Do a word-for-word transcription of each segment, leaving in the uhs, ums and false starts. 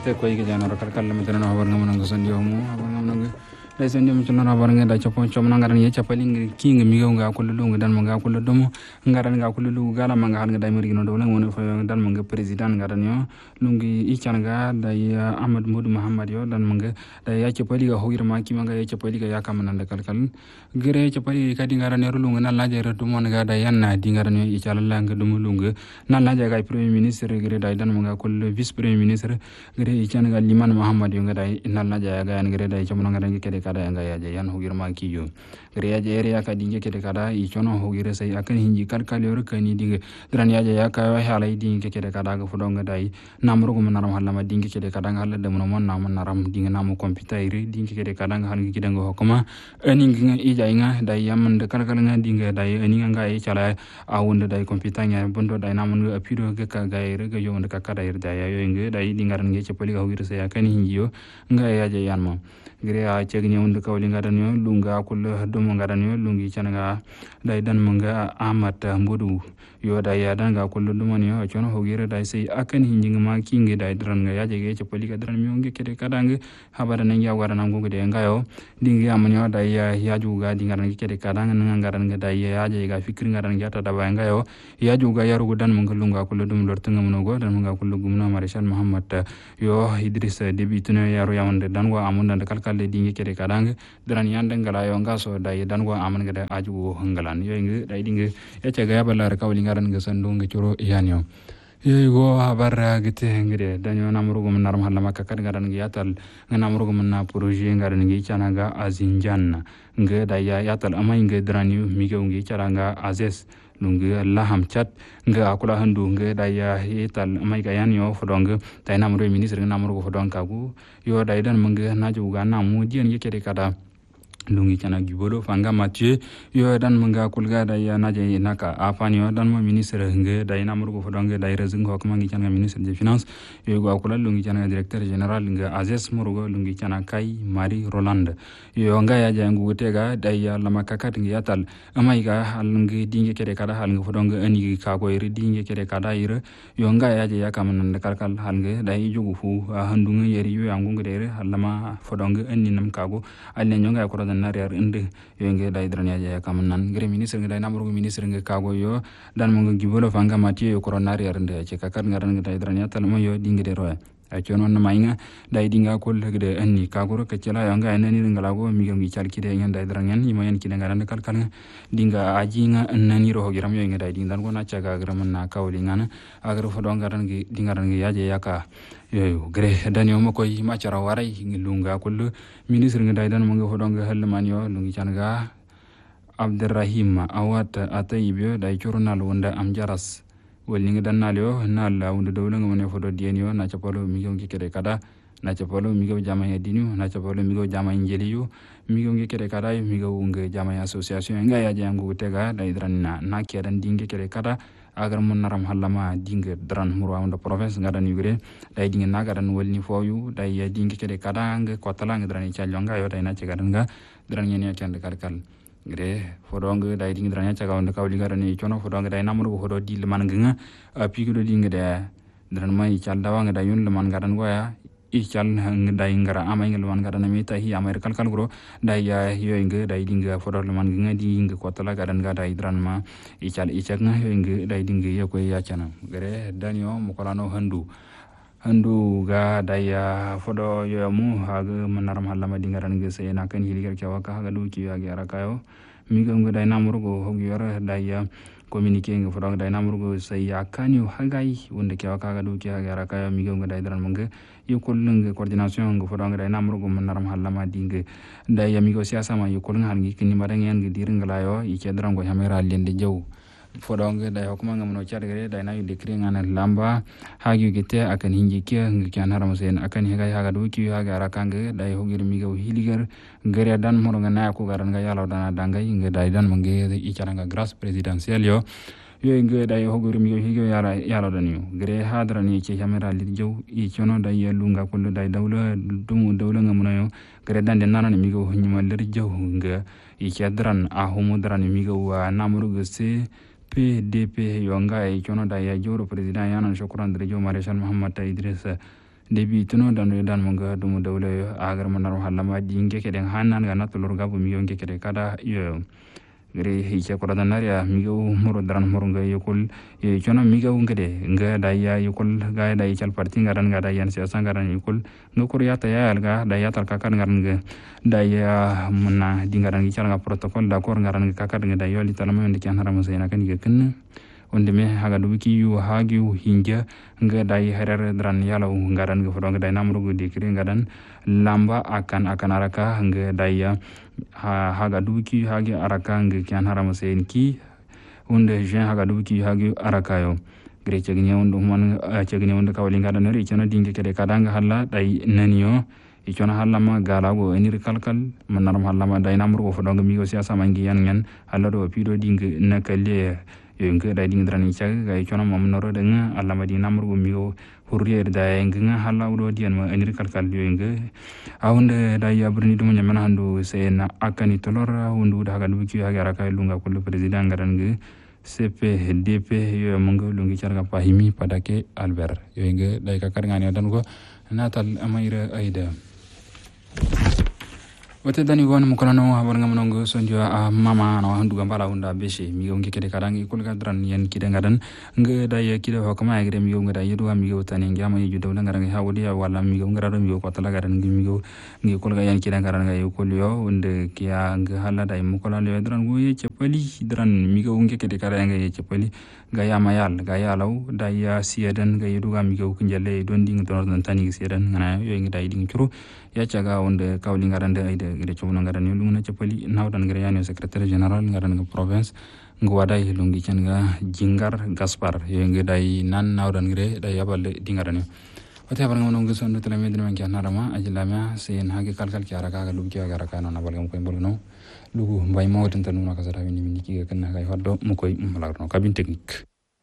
te ko yige jana rakal kala metana habar ngamana ngosandi homo habar ngamana dai sandi mu tunana habar ngai dai chapon chom nangaran ye chapali king mi ga ko lu dan manga ko lu domo ngaran ga ko lu gala manga hal dai mari no do lan wona fa dan manga president ngaran yo lungi ichanga dai ahmad mudu muhammad yo dan manga dai ya chapali ga hogira ma ki manga ya chapali ga ya kamana da kalkal gere chapali ka dingaran yo lunga na laje ra dumo ga dai yanna dingaran yo ichala langa dumo lunga na laje ga premier ministre gere dai dan manga ko vice premier ministre gere ichanga liman muhammad yo dai na laje ga yan gere dai chamana ngaran ke kada nga yaje yan hugir ma kiyo gere yaje ere ka dinge kede kada i chono hugire sai akan hinji kal kal yor kani dinge dran yaje ya ka wa halai dinge kede kada ga fudonga dai namru ko naram halama dinge kede kada ga halade mun mon nam naram dinge namu computer ire dinge kede kada ga halgi kidango hokuma ani ngi ija inga dai yamman de kal kal nga dinge dai ani nga e chala awunda dai computer nya bondo dai namun apiro ga ka ga ire ga yo ka kada ire dai yo ngi dai dingaran ngi chepoli ga hugire sai akan hinji yo nga yaje yan mo gere a chegni undu kawli ngadanyo lunga kul domo ngadanyo lungi chanaga dai dan manga amat mbodu yo dai ya dan ga kul domo nyo chono hogire dai sei akan hinjing ma kinge dai dran ga yaje ge chepoli ga dran mi ngi kede kadang habara nan ya wara nan gode ngayo dingi amanyo dai ya yaju ga dingaran kede kadang nan ngaran ga dai ya yaje ga fikri ngaran ga ta da ba ngayo yaju ga yaru dan manga lunga kul domo lor tanga muno go dan manga kul gumna marshal muhammad yo idris debi tuno yaru yamande dan wa amunda kal kalle dinge kede kadang dran yanda ngala yo ngaso dai dan go aman gede aju hangalan yo ngi dai dinge e ce ga bala ka wali ngaran ga sandu ngi curo yanyo yo go habar gite ngide danyo namru go naram halama ka kad ngaran ngi yatal ngamru go na projet ngaran ngi chanaga azinjan ngi dai ya yatal amai ngi dran yu mi go ngi charanga azes lungi laham chat nga akula handu nga daya hital mai ga yan yo fodong dai namro ministre namro go fodong kagu yo dai dan manga naju ga namu dien yake de kada lungi chana gibodo fanga mathieu yo dan manga kulga dai naje naka afani yo dan mo ministre nga dai namro go fodong dai rezing ko kuma ngi chana ministre des finances yo go akula lungi chana directeur general nga azes murugo lungi chana kai mari roland yo nga ya jangu tega dai ya lama kakat ngi yatal amai ga halngi dinge kede kada halngi fodong ani ka ko iri dinge kede kada ire yo nga ya je ya kaman da kalkal halngi dai jugu fu handunga yeri yo yangu ngere halama fodong ani nam kago alle nyonga ko dan nariar inde yo nge dai dran ya je kaman nan gre ministre ngi dai namru ministre ngi kago yo dan mo ngi bolo fanga mati yo ko nariar inde ce kakar ngaran ngi dai dran ya tal mo yo dinge de roya ay chono na mainga dai dinga ko legde anni kagoro ke cela yanga enani ngala go mi ngi chalki de nganda dran yan yima yan kine ngaran kal kal dinga ajinga enani ro hogiram yo ngi dai dindan go na caga gram na kawli ngana agar fo do ngaran ngi dingaran ngi yaje yaka yo gre danyo mo koy ma cara waray ngi lunga kul ministre ngi dai dan mo ngi fo do ngi halman yo lungi canga abdurrahim awat atayibyo dai journal wonda am jaras wali ngi dan nalyo nalla wonda dawla ngam ne fodo dienyo na chapalo mi ngi kede kada na chapalo mi ngi jama ya dinu na chapalo mi ngi jama njeliyo mi ngi kede kada mi ngi ngi jama association nga ya jangu tega dai dran na na kedan dinge kede kada agar mun naram halama dinge dran murwa wonda province ngadan yugre dai dinge na gadan walni foyu dai ya dinge kede kada nga kotala nga dran chalonga yo dai na cegadan nga dran nyene tande kalkal gre fodong dai ding dranya caga on ka ulinga rani chono fodong dai namru fodo dil man nga api ko ding de dran mai chal dawang da yun man garan goya i chal hang dai ngara amai ngel man garan mi ta hi amai kal kal gro dai ya yo inga dai ding fodo man nga di inga kotala garan ga dai dran ma i chal i chak nga yo inga dai ding yo ko ya chana gre danyo mo kolano handu handu ga daya fodo yo mu haga manaram halama dingaran ge sai na kan hiligar kyawa ka haga duki ya ga rakayo mi ga ngai namuru go hogi yara daya communique ngi fodo dai namuru go sai ya kanyo hagai wonde kyawa ka haga duki ya ga rakayo mi ga ngai dran manga yo kolnga coordination ngi fodo dai namuru go manaram halama dinge daya mi go siasa ma yo kolnga hangi kini marangi ngi diringala yo i kedran go hamera lende jaw fodonge dai hokuma ngamono chargere dai na yide kringana lamba hagi gite akan hinji ke ngi kan haram sen akan higa haga do ki haga rakange dai hogir mi go hiliger gere dan moro ngana ko garan ga yalo dana dangay ngi dai dan mangi i charanga grâce présidentielle yo yo ngi dai hogir mi go higo yara yalo dan yo gere hadra ni ci camera li jow i chono dai lunga ko dai dawla dumu dawla ngamono yo gere dan de nanani mi go nyima ler jow nga i chadran a homo dran mi go wa namru go se P D P yonga e chono da ya joro president yana shukran dre jo marshal muhammad idris debi tuno dan dan monga dumu dawle agar manar halama dinge keden hanan ga natulur gabu mi yonge kede kada yo gere hiche ko dan naria mi go muro dran muro ga yokul e chona mi go ngede nga da ya yokul ga da chal parti ngaran ga da yan sia sangaran yokul ngokur ya ta ya alga da ya tal kakan ngaran ga da ya munna dingaran gi chal ga protocol da kor ngaran ga kakan ga da yoli talama ndi kan haram sayna kan ga kin onde me haga duki yu hagi hinja nga dai herer dran yala ngaran ga fodong dai namru go dikri ngadan lamba akan akan araka nga dai ya haga duki hagi araka nga kyan haram sen ki onde jen haga duki hagi araka yo gre chegni ondo man chegni ondo kawli ngadan ri chona dinge kede kadanga halla dai naniyo i chona halla ma gala go enir kalkal manaram halla ma dai namru go fodong mi go siasa mangi yan ngan halla do pido dinge nakalle yonke da ding dran chaga ga chona mom noro de nga alla ma di namru go migo hurrier da nga hala udo dian ma enir kalkal yonke awunde da ya burni dum nyama handu se na akani tolora hundu da ga duki ya gara kay lunga ko le president ngaran ge C P D P yo mongo lungi charga pahimi padake Albert yonke dai ka kar ngani dan go natal amaira aida wote dani won mo kono no habar ngam nongo sonjo a mama no handu gambala hunda beshi mi yongi kede kadangi kul gadran yen kide ngadan nge da ye kide ho kama agre mi yonga da yedu am yo tani ngama yeju dawla ngaran hawdi ya wala mi yonga ngara mi yo ko tala garan ngi mi yo ngi kul ga yan kide ngaran ga yo kul yo unde kiya nge hala da mo kola le dran go ye chepali dran mi yo ngi kede kadangi ye chepali ga ya mayal ga ya law da ya siyadan ga yedu ga mi yo kunjale don ding don tani siyadan ngana yo ngi da ding churu ya caga onde kawli ngarande ayde gede chomno ngarani lungna chapali nawdan gere yani secretary general ngaran ga province ngwadai lungi canga jingar gaspar ye ngedai nan nawdan gere dai abal dingarani wata bar ngono ngeson do telame den manki narama ajilama sen hage kalkal kiara ga lugi ga raka non abal ngam koy bolno lugu mbay mawten tanu na kasara ni miniki ga kan ga hoddo mu koy malagno cabine technique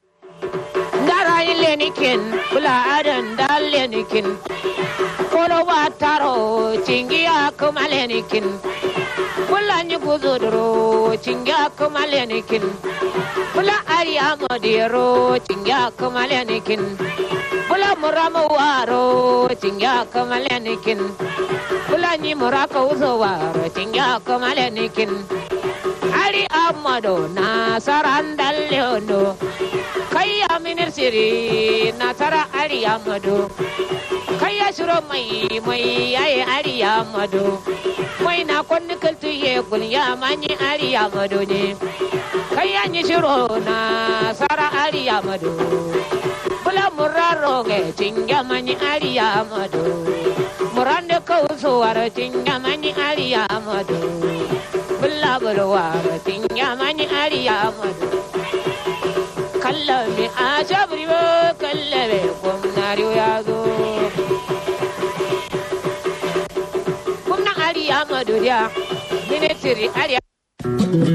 dara ilenikin bula adan dalenikin kono wataro cingiya kumalenikin bula nyuguzudro cingiya kumalenikin bula ariya modiro cingiya kumalenikin bula murama waro cingiya kumalenikin bula nyi muraka uzowaro cingiya kumalenikin ari amado na sarandalle kayya minir siri na tara ari amado kayya shiro mai mai yayi ari amado mai na konni kaltu ye gulya mani ari amado ne kayya ni shiro na sara ari amado bula muraro ge tinga mani ari amado murande kauso wara tinga mani ari amado bula bulwa tinga mani ari amado kallami a jabri ba kallabe gwamnari ya zo gwamnan ari amadu ya ministiri ari